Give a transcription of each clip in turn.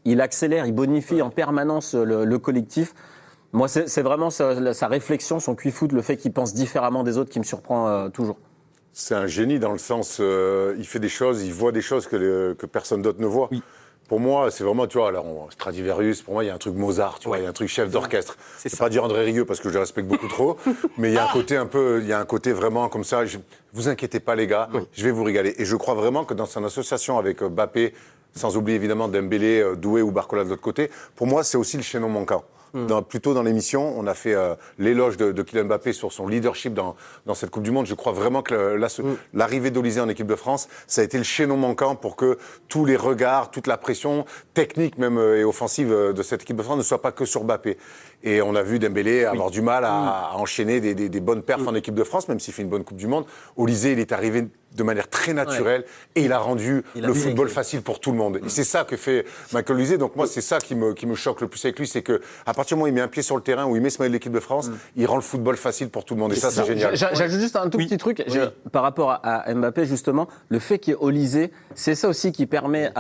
il accélère, il bonifie en permanence le collectif. Moi, c'est vraiment sa réflexion, son QI-foot, le fait qu'il pense différemment des autres qui me surprend toujours. C'est un génie dans le sens, il fait des choses, il voit des choses que personne d'autre ne voit. Oui. Pour moi, c'est vraiment, tu vois, alors Stradivarius, pour moi, il y a un truc Mozart, tu vois, il y a un truc chef d'orchestre. C'est pas dire André Rieu parce que je le respecte beaucoup trop, mais il y a un côté il y a un côté vraiment comme ça. Vous inquiétez pas, les gars, je vais vous régaler. Et je crois vraiment que dans son association avec Mbappé, sans oublier évidemment Dembélé, Doué ou Barcola de l'autre côté, pour moi, c'est aussi le chaînon manquant. Plutôt dans l'émission, on a fait l'éloge de Kylian Mbappé sur son leadership dans cette Coupe du Monde. Je crois vraiment que l'arrivée d'Olysée en équipe de France, ça a été le chaînon manquant pour que tous les regards, toute la pression technique même et offensive de cette équipe de France ne soit pas que sur Mbappé. Et on a vu Dembélé avoir du mal à enchaîner des bonnes perfs en équipe de France, même s'il fait une bonne Coupe du Monde. Olysée, il est arrivé de manière très naturelle et il a rendu le football facile pour tout le monde. Et c'est ça que fait Michael Olysée. Donc moi, c'est ça qui me choque le plus avec lui, c'est que à partir du moment où il met un pied sur le terrain, où il met ce maillot de l'équipe de France, il rend le football facile pour tout le monde. Et ça, c'est génial. J'ajoute juste un tout petit truc par rapport à Mbappé, justement. Le fait qu'il y ait Olysée, c'est ça aussi qui permet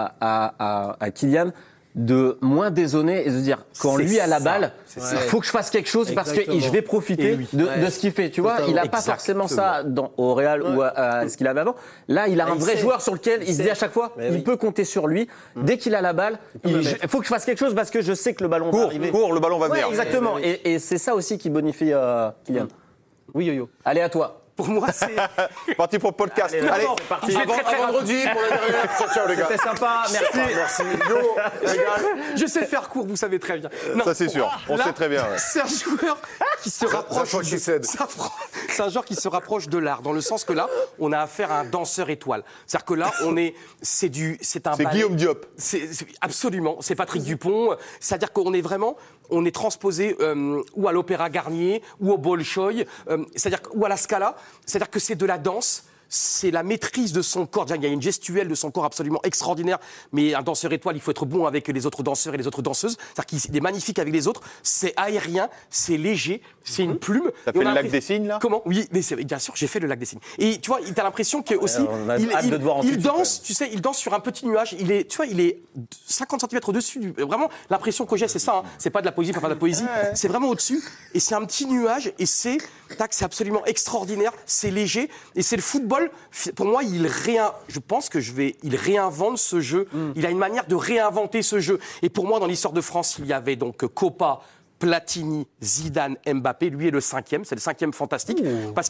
à Kylian de moins dézonner et de se dire, quand lui a la balle, il faut que je fasse quelque chose parce que je vais profiter de ce qu'il fait. Tu vois, il n'a pas forcément ça au Real ou à ce qu'il avait avant. Là, il a un vrai joueur sur lequel il se dit à chaque fois, il peut compter sur lui. Dès qu'il a la balle, il faut que je fasse quelque chose parce que je sais que le ballon va arriver. Le ballon va venir. Exactement. Et c'est ça aussi qui bonifie Kylian. Oui, Yo-Yo. Allez, à toi. Pour moi, c'est... Parti pour le podcast. Allez, c'est parti. Vendredi pour la dernière. Ciao, les gars. C'était sympa, merci. Yo, Je sais faire court, vous savez très bien. Non, ça, c'est sûr. On sait très bien. Ouais. C'est un joueur qui se rapproche. C'est un joueur qui se rapproche de l'art, dans le sens que là, on a affaire à un danseur étoile. C'est-à-dire que là, c'est Guillaume Diop. Absolument. C'est Patrick Dupont. C'est-à-dire qu'on est vraiment, on est transposé ou à l'Opéra Garnier ou au Bolchoï, c'est-à-dire ou à la Scala. C'est-à-dire que c'est de la danse. C'est la maîtrise de son corps. Il y a une gestuelle de son corps absolument extraordinaire. Mais un danseur étoile, il faut être bon avec les autres danseurs et les autres danseuses. C'est-à-dire qu'il est magnifique avec les autres. C'est aérien, c'est léger, c'est une plume. T'as fait le lac des Cygnes, là ? Comment ? Oui, mais bien sûr, j'ai fait le lac des Cygnes. Et tu vois, t'as l'impression que aussi, il danse, tu sais, il danse sur un petit nuage. Il est 50 cm au-dessus. Vraiment, l'impression que j'ai, c'est ça. Hein. C'est pas de la poésie pour faire de la poésie. C'est vraiment au-dessus. Et c'est un petit nuage. Et c'est absolument extraordinaire. C'est léger. Et c'est le football. Pour moi, je pense il réinvente ce jeu. Il a une manière de réinventer ce jeu. Et pour moi, dans l'histoire de France, il y avait donc Copa, Platini, Zidane, Mbappé. Lui est le 5e, c'est le 5e fantastique. Parce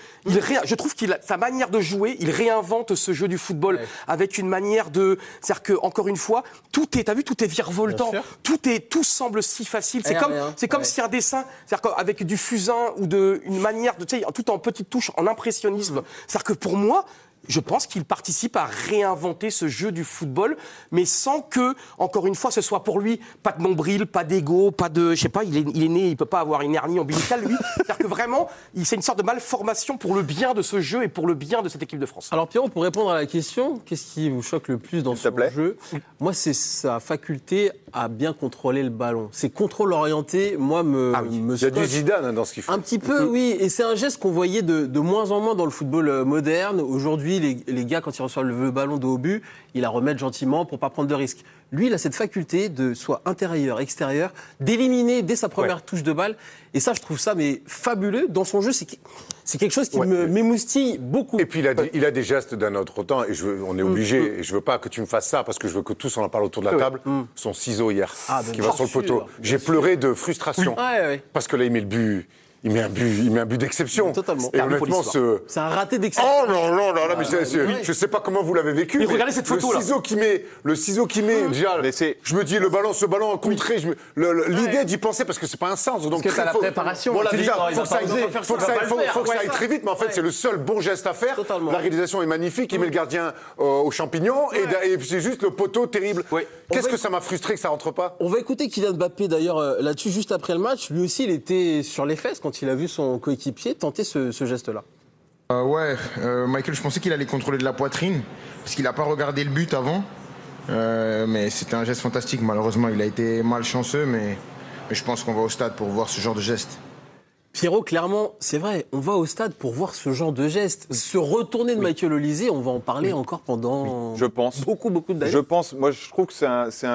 je trouve sa manière de jouer, il réinvente ce jeu du football avec une manière de... C'est-à-dire que, encore une fois, tout est virevoltant. Tout semble si facile. C'est comme si un dessin, c'est-à-dire qu'avec du fusain ou une manière de, tu sais, tout en petites touches, en impressionnisme. C'est-à-dire que pour moi, je pense qu'il participe à réinventer ce jeu du football, mais sans que, encore une fois, ce soit pour lui pas de nombril, pas d'ego, pas de... Je sais pas, il est né, il peut pas avoir une hernie ombilicale, lui. C'est-à-dire que vraiment, c'est une sorte de malformation pour le bien de ce jeu et pour le bien de cette équipe de France. Alors Pierrot, pour répondre à la question, qu'est-ce qui vous choque le plus dans ce jeu ? Moi, c'est sa faculté à bien contrôler le ballon. Ses contrôles orientés, moi, me il y a du Zidane dans ce qu'il fait. Un petit peu, oui. Et c'est un geste qu'on voyait de moins en moins dans le football moderne. Aujourd'hui, les gars, quand ils reçoivent le ballon de haut but, ils la remettent gentiment pour pas prendre de risques. Lui, il a cette faculté de, soit intérieur, extérieur, d'éliminer dès sa première touche de balle. Et ça, je trouve ça fabuleux. Dans son jeu, c'est quelque chose qui m'émoustille beaucoup. Et puis, il a des gestes d'un autre temps. Et on est obligé, et je veux pas que tu me fasses ça, parce que je veux que tous on en parle autour de la table. Son ciseau hier, qui va sur le poteau. J'ai pleuré de frustration. Parce que là, il met le but. Il met un but d'exception. Totalement. Et honnêtement, c'est un raté d'exception. Oh non, mais je sais pas comment vous l'avez vécu. Mais regardez cette photo là. Le ciseau qui met, déjà, je me dis, ce ballon contré, l'idée d'y penser, parce que c'est pas un sens. Donc, parce que t'as la préparation. Voilà, déjà, faut que ça aille très vite, mais en fait, c'est le seul bon geste à faire. Totalement. La réalisation est magnifique, il met le gardien aux champignons, et c'est juste le poteau terrible. Qu'est-ce que ça m'a frustré que ça rentre pas? On va écouter Kylian Mbappé d'ailleurs là-dessus, juste après le match. Lui aussi, il était sur les fesses quand il a vu son coéquipier tenter ce geste-là. Michael, je pensais qu'il allait contrôler de la poitrine, parce qu'il n'a pas regardé le but avant. Mais c'était un geste fantastique. Malheureusement, il a été malchanceux, mais je pense qu'on va au stade pour voir ce genre de geste. Pierrot, clairement, c'est vrai, on va au stade pour voir ce genre de geste. Se retourner de Michael Olysée, on va en parler encore pendant je pense. beaucoup d'années. Moi je trouve que c'est un